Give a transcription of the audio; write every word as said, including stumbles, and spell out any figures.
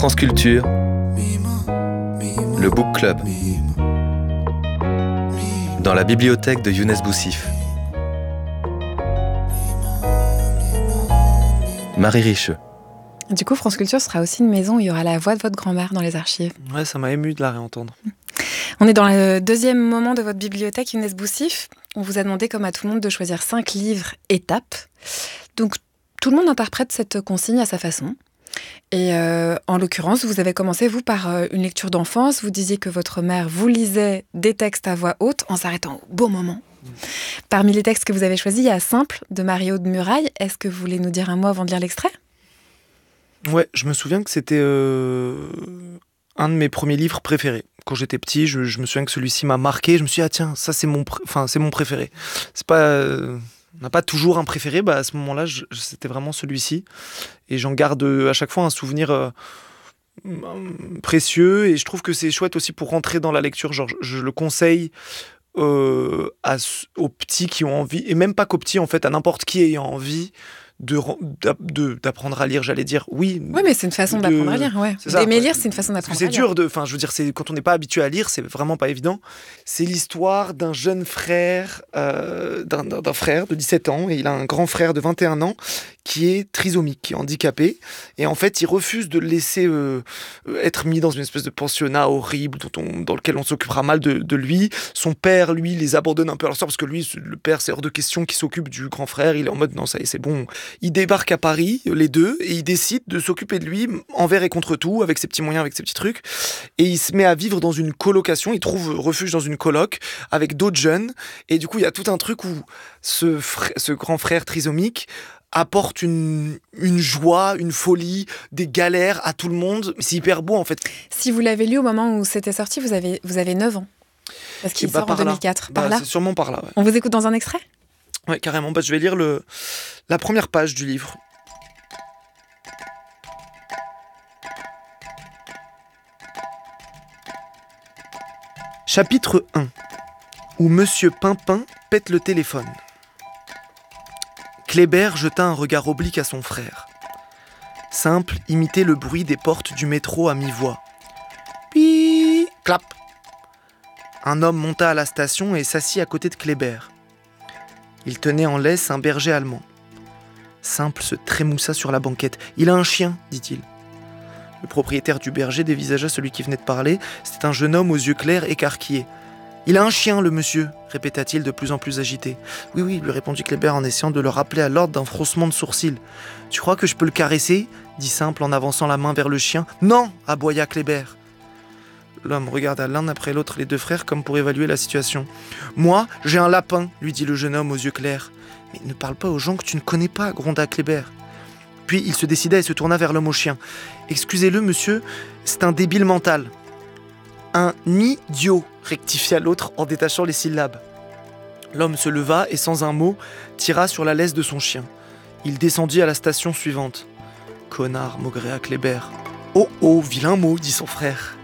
France Culture, le Book Club, dans la bibliothèque de Younes Boussif. Marie Richeux. Du coup, France Culture sera aussi une maison où il y aura la voix de votre grand-mère dans les archives. Ouais, ça m'a ému de la réentendre. On est dans le deuxième moment de votre bibliothèque Younes Boussif. On vous a demandé, comme à tout le monde, de choisir cinq livres étapes. Donc, tout le monde interprète cette consigne à sa façon. Et euh, en l'occurrence, vous avez commencé, vous, par euh, une lecture d'enfance. Vous disiez que votre mère vous lisait des textes à voix haute en s'arrêtant au beau moment. Mmh. Parmi les textes que vous avez choisis, il y a Simple de Marie-Aude Muraille. Est-ce que vous voulez nous dire un mot avant de lire l'extrait ? Ouais, je me souviens que c'était euh, un de mes premiers livres préférés. Quand j'étais petit, je, je me souviens que celui-ci m'a marqué. Je me suis dit, ah tiens, ça c'est mon, pr- enfin, c'est mon préféré. C'est pas, euh, on n'a pas toujours un préféré, bah, à ce moment-là, je, c'était vraiment celui-ci. Et j'en garde à chaque fois un souvenir euh, précieux. Et je trouve que c'est chouette aussi pour rentrer dans la lecture. Genre, je, je le conseille euh, à, aux petits qui ont envie, et même pas qu'aux petits, en fait, à n'importe qui ayant envie De, de, d'apprendre à lire, j'allais dire, oui. Oui, mais c'est une façon de, d'apprendre à lire, ouais. D'aimer lire, c'est une façon d'apprendre c'est à lire. C'est dur, de, enfin, je veux dire, c'est, quand on n'est pas habitué à lire, c'est vraiment pas évident. C'est l'histoire d'un jeune frère, euh, d'un, d'un, d'un frère de dix-sept ans, et il a un grand frère de vingt et un ans, qui est trisomique, qui est handicapé, et en fait, il refuse de le laisser euh, être mis dans une espèce de pensionnat horrible, dont on, dans lequel on s'occupera mal de, de lui. Son père, lui, les abandonne un peu à leur sort, parce que lui, le père, c'est hors de question qu'il s'occupe du grand frère, il est en mode, non, ça y est, c'est bon. Ils débarquent à Paris, les deux, et ils décident de s'occuper de lui envers et contre tout, avec ses petits moyens, avec ses petits trucs. Et il se met à vivre dans une colocation, il trouve refuge dans une coloc avec d'autres jeunes. Et du coup, il y a tout un truc où ce, frère, ce grand frère trisomique apporte une, une joie, une folie, des galères à tout le monde. C'est hyper beau, en fait. Si vous l'avez lu au moment où c'était sorti, vous avez, vous avez neuf ans. Parce qu'il et sort bah, en deux mille quatre. Bah, par là c'est sûrement par là, ouais. On vous écoute dans un extrait ? Ouais, carrément. Bah, je vais lire le, la première page du livre. Chapitre un. Où Monsieur Pimpin pète le téléphone. Kléber jeta un regard oblique à son frère. Simple imitait le bruit des portes du métro à mi-voix. Puis, clap. Un homme monta à la station et s'assit à côté de Kléber. Il tenait en laisse un berger allemand. Simple se trémoussa sur la banquette. « Il a un chien, dit-il. » Le propriétaire du berger dévisagea celui qui venait de parler. C'était un jeune homme aux yeux clairs écarquillés. « Il a un chien, le monsieur, répéta-t-il de plus en plus agité. « Oui, oui, lui répondit Kléber en essayant de le rappeler à l'ordre d'un froncement de sourcils. « Tu crois que je peux le caresser ?» dit Simple en avançant la main vers le chien. « Non !» aboya Kléber. L'homme regarda l'un après l'autre les deux frères comme pour évaluer la situation. « Moi, j'ai un lapin, lui dit le jeune homme aux yeux clairs. « Mais ne parle pas aux gens que tu ne connais pas, gronda Kléber. » Puis il se décida et se tourna vers l'homme au chien. « Excusez-le, monsieur, c'est un débile mental. »« Un idiot !» rectifia l'autre en détachant les syllabes. L'homme se leva et sans un mot, tira sur la laisse de son chien. Il descendit à la station suivante. « Connard !» maugréa Kléber. « Oh oh, vilain mot !» dit son frère.